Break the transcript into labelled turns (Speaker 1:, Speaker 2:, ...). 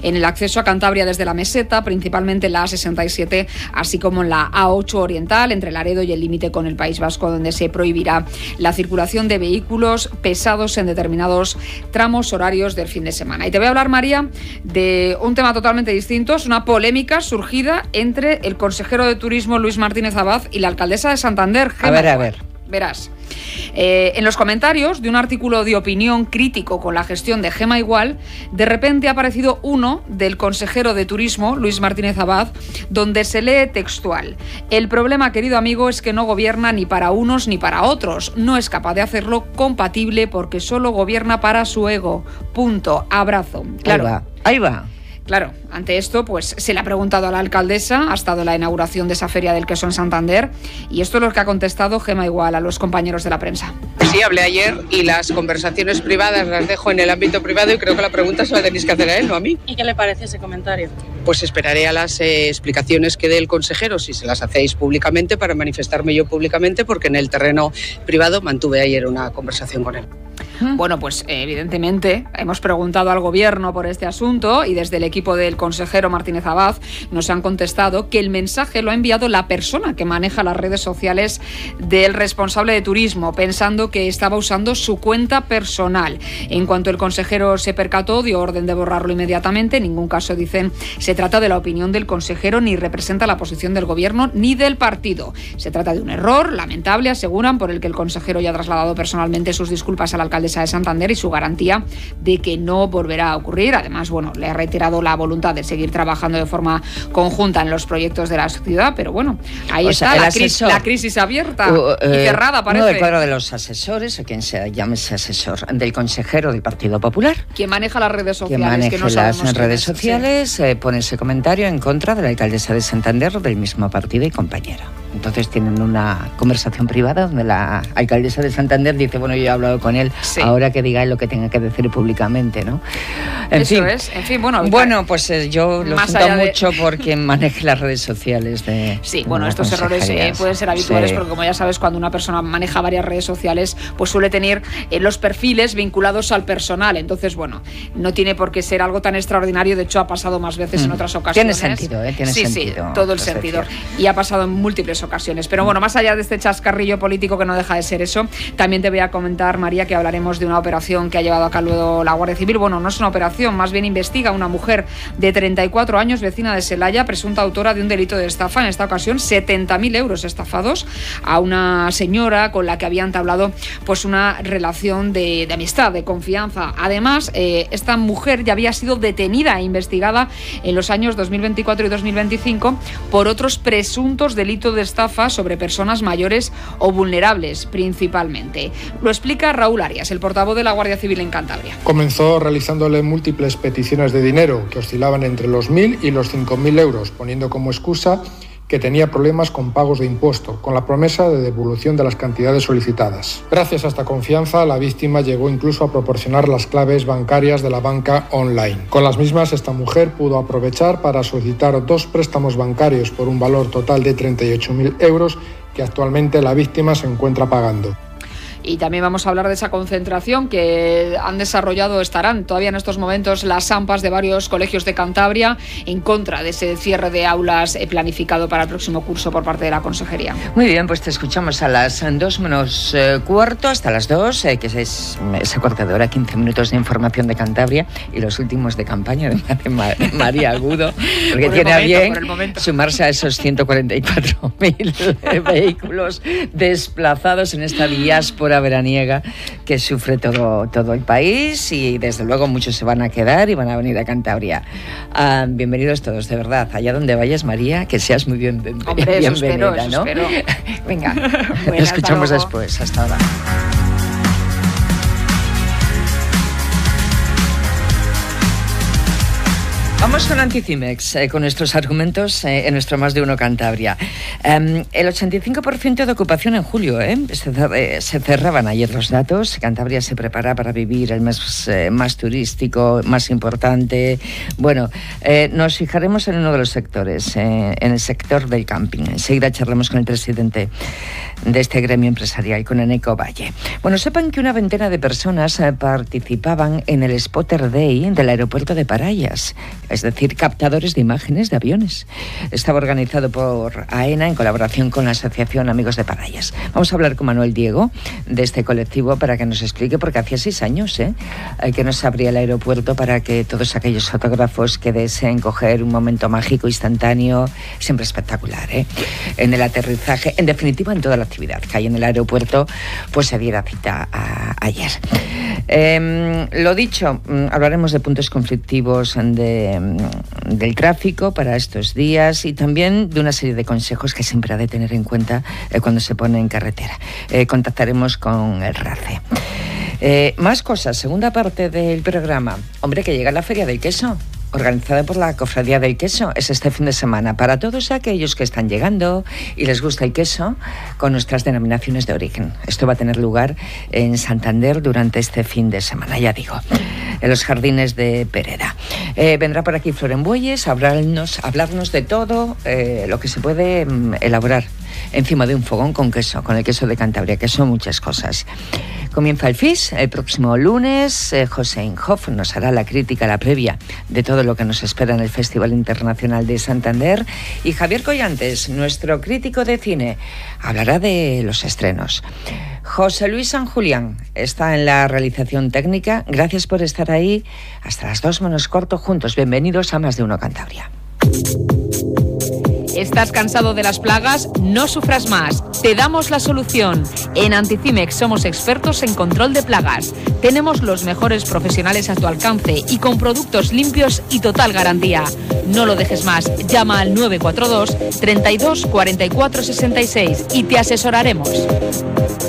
Speaker 1: en el acceso a Cantabria desde la meseta, principalmente en la A67, así como en la A8 oriental, entre Laredo y el límite con el País Vasco, donde se prohibirá la circulación de vehículos pesados en determinados tramos horarios del fin de semana. Y te voy a hablar, María, de un tema totalmente distinto. Es una polémica surgida entre el consejero de Turismo, Luis Martínez Abad, y la alcaldesa de Santander, Gemma.
Speaker 2: A ver.
Speaker 1: Verás. En los comentarios de un artículo de opinión crítico con la gestión de Gemma Igual, de repente ha aparecido uno del consejero de Turismo, Luis Martínez Abad, donde se lee textual: el problema, querido amigo, es que no gobierna ni para unos ni para otros. No es capaz de hacerlo compatible porque solo gobierna para su ego. Punto. Abrazo. Claro.
Speaker 2: Ahí va.
Speaker 1: Claro, ante esto, pues se le ha preguntado a la alcaldesa, ha estado en la inauguración de esa feria del queso en Santander, y esto es lo que ha contestado Gemma Igual a los compañeros de la prensa.
Speaker 3: Sí, hablé ayer y las conversaciones privadas las dejo en el ámbito privado y creo que la pregunta se la tenéis que hacer a él, no a mí.
Speaker 4: ¿Y qué le parece ese comentario?
Speaker 3: Pues esperaré a las explicaciones que dé el consejero, si se las hacéis públicamente, para manifestarme yo públicamente, porque en el terreno privado mantuve ayer una conversación con él.
Speaker 1: Bueno, pues evidentemente hemos preguntado al gobierno por este asunto y desde el equipo del consejero Martínez Abad nos han contestado que el mensaje lo ha enviado la persona que maneja las redes sociales del responsable de turismo, pensando que estaba usando su cuenta personal. En cuanto el consejero se percató, dio orden de borrarlo inmediatamente. En ningún caso, dicen, se trata de la opinión del consejero ni representa la posición del gobierno ni del partido. Se trata de un error lamentable, aseguran, por el que el consejero ya ha trasladado personalmente sus disculpas a la alcaldesa de Santander y su garantía de que no volverá a ocurrir. Además, bueno, le ha reiterado la voluntad de seguir trabajando de forma conjunta en los proyectos de la ciudad, pero bueno, ahí está la crisis abierta y cerrada, parece.
Speaker 2: Uno del cuadro de los asesores, o quien se llame ese asesor, del consejero del Partido Popular.
Speaker 1: Quien maneja las redes sociales.
Speaker 2: Quien maneja las redes sociales,
Speaker 1: sí.
Speaker 2: Pone ese comentario en contra de la alcaldesa de Santander, del mismo partido y compañera. Entonces tienen una conversación privada donde la alcaldesa de Santander dice, bueno, yo he hablado con él, sí, ahora que diga lo que tenga que decir públicamente, ¿no? En fin, bueno, pues yo lo siento mucho por quien maneje las redes sociales de...
Speaker 1: Sí, bueno, estos errores pueden ser habituales, sí, porque como ya sabes, cuando una persona maneja varias redes sociales, pues suele tener los perfiles vinculados al personal. Entonces, bueno, no tiene por qué ser algo tan extraordinario. De hecho, ha pasado más veces en otras ocasiones.
Speaker 2: Tiene sentido, tiene sentido.
Speaker 1: Sí, todo el sentido. Y ha pasado en múltiples ocasiones. Pero bueno, más allá de este chascarrillo político que no deja de ser eso, también te voy a comentar, María, que hablaremos de una operación que ha llevado a cabo la Guardia Civil. Bueno, no es una operación, más bien investiga a una mujer de 34 años, vecina de Celaya, presunta autora de un delito de estafa. En esta ocasión, 70.000 euros estafados a una señora con la que había entablado pues una relación de amistad, de confianza. Además, esta mujer ya había sido detenida e investigada en los años 2024 y 2025 por otros presuntos delitos de estafa sobre personas mayores o vulnerables, principalmente. Lo explica Raúl Arias, el portavoz de la Guardia Civil en Cantabria.
Speaker 5: Comenzó realizándole múltiples peticiones de dinero que oscilaban entre los 1.000 y los 5.000 euros, poniendo como excusa que tenía problemas con pagos de impuesto, con la promesa de devolución de las cantidades solicitadas. Gracias a esta confianza, la víctima llegó incluso a proporcionar las claves bancarias de la banca online. Con las mismas, esta mujer pudo aprovechar para solicitar 2 préstamos bancarios por un valor total de 38.000 euros que actualmente la víctima se encuentra pagando.
Speaker 1: Y también vamos a hablar de esa concentración que estarán todavía en estos momentos las AMPAs de varios colegios de Cantabria en contra de ese cierre de aulas planificado para el próximo curso por parte de la Consejería.
Speaker 2: Muy bien, pues te escuchamos a las 2 menos cuarto, hasta las 2, que es ese cuarto de hora, 15 minutos de información de Cantabria y los últimos de campaña de María Agudo, porque tiene a bien sumarse a esos 144.000 vehículos desplazados en esta diáspora veraniega que sufre todo el país, y desde luego muchos se van a quedar y van a venir a Cantabria. Bienvenidos todos, de verdad, allá donde vayas, María, que seas muy bienvenida.
Speaker 1: Hombre, eso espero.
Speaker 2: Venga, bueno, escuchamos después. Hasta ahora. Vamos con Anticimex, con nuestros argumentos en nuestro Más de Uno Cantabria. El 85% de ocupación en julio, se cerraban ayer los datos. Cantabria se prepara para vivir el mes más turístico, más importante. Bueno, nos fijaremos en uno de los sectores, en el sector del camping. Enseguida charlamos con el presidente de este gremio empresarial, con Eneco Valle. Bueno, sepan que una veintena de personas participaban en el Spotter Day del aeropuerto de Parayas. es decir, captadores de imágenes de aviones. Estaba organizado por AENA en colaboración con la Asociación Amigos de Parallas. Vamos a hablar con Manuel Diego de este colectivo para que nos explique, porque hacía 6 años que no se abría el aeropuerto para que todos aquellos fotógrafos que deseen coger un momento mágico, instantáneo, siempre espectacular, en el aterrizaje, en definitiva en toda la actividad que hay en el aeropuerto, pues se diera cita ayer. Lo dicho, hablaremos de puntos conflictivos del tráfico para estos días y también de una serie de consejos que siempre ha de tener en cuenta cuando se pone en carretera. Contactaremos con el RACE. Más cosas, segunda parte del programa. Hombre, que llega la Feria del Queso, organizada por la Cofradía del Queso. Es este fin de semana para todos aquellos que están llegando y les gusta el queso con nuestras denominaciones de origen. Esto va a tener lugar en Santander durante este fin de semana, ya digo, en los jardines de Pereda. Vendrá por aquí Floren Bueyes a hablarnos de todo lo que se puede elaborar encima de un fogón con queso, con el queso de Cantabria, que son muchas cosas. Comienza el FIS el próximo lunes. José Inhoff nos hará la crítica, la previa de todo lo que nos espera en el Festival Internacional de Santander. Y Javier Collantes, nuestro crítico de cine, hablará de los estrenos. José Luis San Julián está en la realización técnica. Gracias por estar ahí. Hasta las 2 menos cuarto juntos. Bienvenidos a Más de Uno Cantabria.
Speaker 1: ¿Estás cansado de las plagas? No sufras más. Te damos la solución. En Anticimex somos expertos en control de plagas. Tenemos los mejores profesionales a tu alcance y con productos limpios y total garantía. No lo dejes más. Llama al 942 32 44 66 y te asesoraremos.